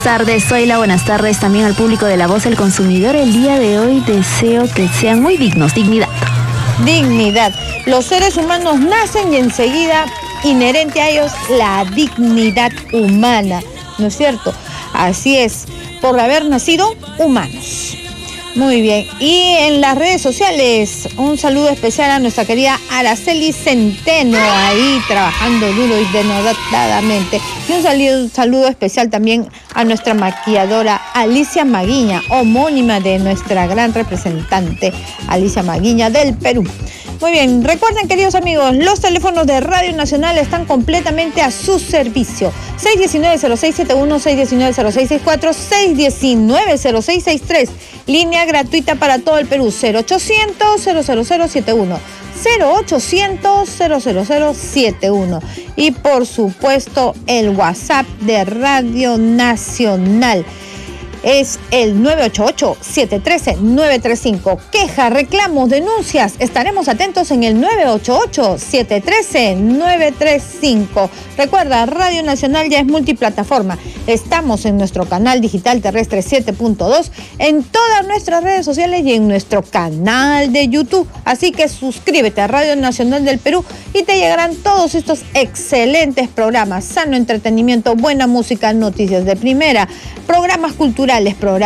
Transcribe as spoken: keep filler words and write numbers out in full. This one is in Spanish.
Buenas tardes, Zoila, buenas tardes también al público de La Voz del Consumidor. El día de hoy deseo que sean muy dignos, dignidad. Dignidad. Los seres humanos nacen y enseguida inherente a ellos la dignidad humana, ¿no es cierto? Así es, por haber nacido humanos. Muy bien, y en las redes sociales, un saludo especial a nuestra querida Araceli Centeno, ahí trabajando duro y denodadamente. Y un saludo, saludo especial también a nuestra maquilladora Alicia Maguiña, homónima de nuestra gran representante Alicia Maguiña del Perú. Muy bien, recuerden, queridos amigos, los teléfonos de Radio Nacional están completamente a su servicio. seis uno nueve, cero seis siete uno, seis uno nueve, cero seis seis cuatro, seis uno nueve, cero seis seis tres. Línea gratuita para todo el Perú, cero ochocientos, cero cero cero siete uno. cero ochocientos, cero cero cero siete uno. Y por supuesto, el WhatsApp de Radio Nacional es el nueve ocho ocho, siete uno tres, nueve tres cinco. Quejas, reclamos, denuncias. Estaremos atentos en el nueve ocho ocho, siete uno tres, nueve tres cinco. Recuerda, Radio Nacional ya es multiplataforma. Estamos en nuestro canal digital terrestre siete punto dos, en todas nuestras redes sociales y en nuestro canal de YouTube. Así que suscríbete a Radio Nacional del Perú y te llegarán todos estos excelentes programas. Sano entretenimiento, buena música, noticias de primera, programas culturales, programas